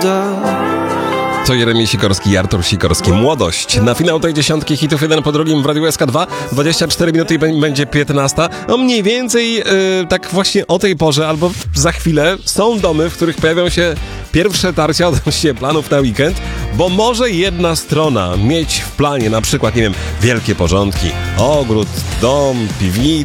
To Jeremi Sikorski i Artur Sikorski. Młodość. Na finał tej dziesiątki hitów jeden po drugim w Radiu SK2. 24 minuty i będzie 15. No mniej więcej tak właśnie o tej porze albo za chwilę są domy, w których pojawią się pierwsze tarcia odnośnie planów na weekend, bo może jedna strona mieć w planie na przykład, nie wiem, wielkie porządki, ogród, dom, piwnica,